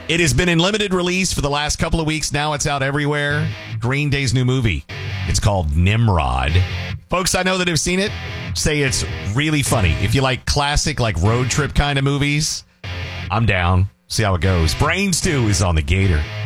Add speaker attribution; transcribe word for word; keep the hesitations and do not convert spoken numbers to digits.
Speaker 1: It has been in limited release for the last couple of weeks. Now it's out everywhere. Green Day's new movie. It's called Nimrod. Folks I know that have seen it say it's really funny. If you like classic, like road trip kind of movies, I'm down. See how it goes. Brains two is on the Gator.